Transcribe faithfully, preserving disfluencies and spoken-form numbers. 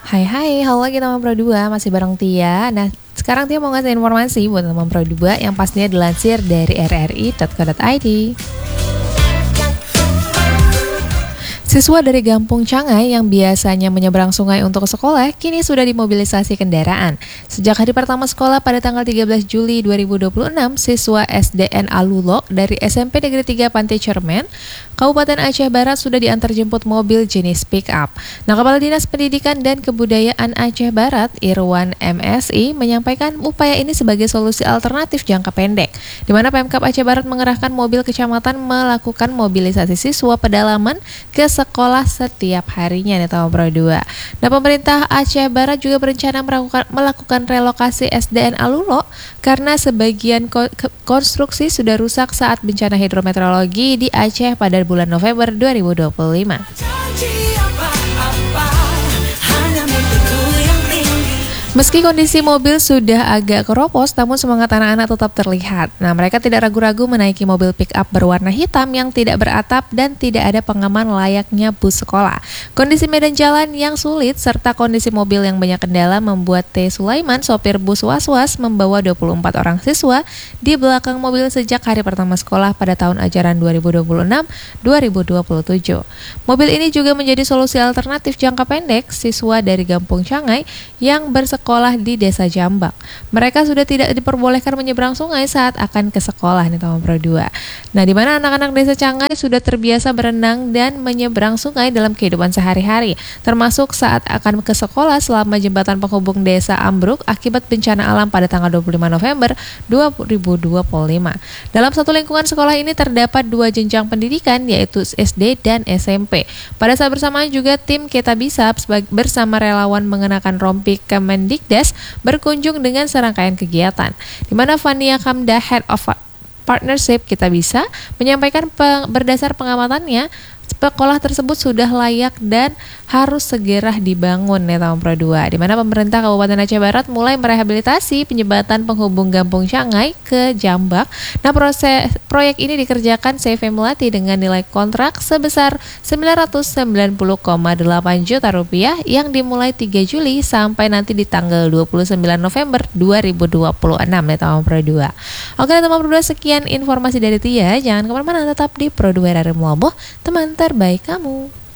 Hai hai, halo lagi teman Pro dua, masih bareng Tia. Nah, sekarang Tia mau ngasih informasi buat teman Pro dua yang pastinya dilansir dari r r i titik co titik i d. Siswa dari Gampung Cangai yang biasanya menyeberang sungai untuk ke sekolah kini sudah dimobilisasi kendaraan. Sejak hari pertama sekolah pada tanggal tiga belas Juli dua ribu dua puluh enam, siswa S D N Alulo dari S M P Negeri tiga Pantai Cermen, Kabupaten Aceh Barat sudah diantar jemput mobil jenis pick-up. Nah, Kepala Dinas Pendidikan dan Kebudayaan Aceh Barat, Irwan M S I, menyampaikan upaya ini sebagai solusi alternatif jangka pendek, di mana Pemkab Aceh Barat mengerahkan mobil kecamatan melakukan mobilisasi siswa pedalaman ke sekolah setiap harinya nih teman Pro dua. Nah, pemerintah Aceh Barat juga berencana melakukan, melakukan relokasi S D N Alulo karena sebagian ko- konstruksi sudah rusak saat bencana hidrometeorologi di Aceh pada bulan November dua ribu dua puluh lima. Meski kondisi mobil sudah agak keropos, namun semangat anak-anak tetap terlihat. Nah, mereka tidak ragu-ragu menaiki mobil pick-up berwarna hitam yang tidak beratap dan tidak ada pengaman layaknya bus sekolah. Kondisi medan jalan yang sulit serta kondisi mobil yang banyak kendala membuat T. Sulaiman, sopir bus was-was, membawa dua puluh empat orang siswa di belakang mobil sejak hari pertama sekolah pada tahun ajaran dua ribu dua puluh enam dua ribu dua puluh tujuh. Mobil ini juga menjadi solusi alternatif jangka pendek siswa dari Gampung Cangai yang bersekolah sekolah di Desa Jambak. Mereka sudah tidak diperbolehkan menyeberang sungai saat akan ke sekolah nih teman Pro dua. Nah, di mana anak-anak Desa Cangai sudah terbiasa berenang dan menyeberang sungai dalam kehidupan sehari-hari, termasuk saat akan ke sekolah selama jembatan penghubung desa ambruk akibat bencana alam pada tanggal dua puluh lima November dua ribu dua puluh lima. Dalam satu lingkungan sekolah ini terdapat dua jenjang pendidikan, yaitu S D dan S M P. Pada saat bersamaan juga tim Kita Bisa bersama relawan mengenakan rompi Kemendik Des berkunjung dengan serangkaian kegiatan, di mana Fania Kamda, Head of Partnership Kita Bisa, menyampaikan peng, berdasar pengamatannya, sekolah tersebut sudah layak dan harus segera dibangun ya tahun Pro dua, di mana pemerintah Kabupaten Aceh Barat mulai merehabilitasi penyebatan penghubung Gampung Cangai ke Jambak. Nah, proses proyek ini dikerjakan C V Melati dengan nilai kontrak sebesar sembilan ratus sembilan puluh koma delapan juta rupiah yang dimulai tiga Juli sampai nanti di tanggal dua puluh sembilan November dua ribu dua puluh enam ya tahun Pro dua. Oke teman Pro dua, sekian informasi dari Tia. Jangan kemana-mana, tetap di Pro dua R R I Mloboh, teman terbaik kamu.